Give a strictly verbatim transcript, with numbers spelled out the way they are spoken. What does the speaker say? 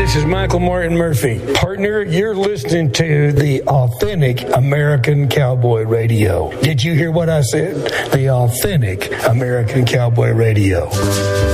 this is Michael Martin Murphy. Partner, you're listening to the Authentic American Cowboy Radio. Did you hear what I said? The Authentic American Cowboy Radio.